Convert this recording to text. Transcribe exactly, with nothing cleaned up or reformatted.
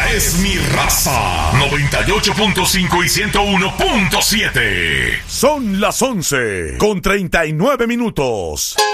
es mi raza. noventa y ocho punto cinco y ciento uno punto siete. Son las once con treinta y nueve minutos.